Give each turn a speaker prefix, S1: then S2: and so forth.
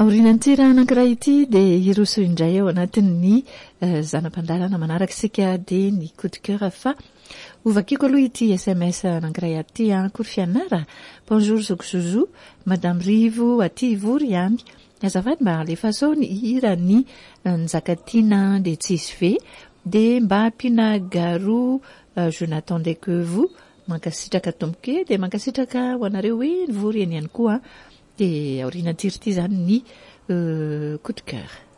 S1: Aorinan'ity raha anankiray ity dia iroso indray ao anatin'ny zanam-pandarana manaraka isika dia ny coup de cœur fa ovakiko aloha ity SMS anankiray aty akory fianara. Bonjour Zouzou, Madame Rivo aty Ivory ihany. Azafady mba alefa ny hirany nizakatiana dia tsisy ve dia mba ampiana garo je n'attendais que vous mankasitraka tomboke dia mankasitraka ho anareo hoe Ivory ihany koa dia aorinan-tiry ity zany ny coup de cœur.